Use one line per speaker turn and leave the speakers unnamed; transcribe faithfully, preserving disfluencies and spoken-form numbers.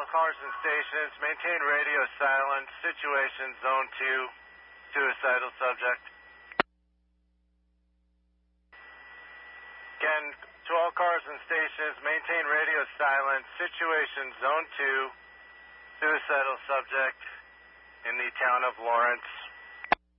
cars and stations, maintain radio silence. Situation zone two, suicidal subject. Again, to all cars and stations, maintain radio silence. Situation zone two, suicidal subject in the town of Lawrence.